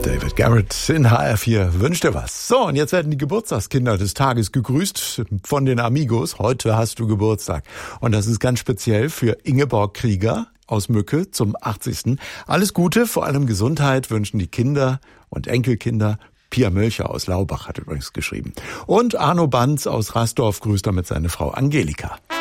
David Garrett in HR4 wünscht dir was. So, und jetzt werden die Geburtstagskinder des Tages gegrüßt von den Amigos. Heute hast du Geburtstag. Und das ist ganz speziell für Ingeborg Krieger aus Mücke zum 80. Alles Gute, vor allem Gesundheit wünschen die Kinder und Enkelkinder. Pia Mölcher aus Laubach hat übrigens geschrieben. Und Arno Banz aus Rasdorf grüßt damit seine Frau Angelika.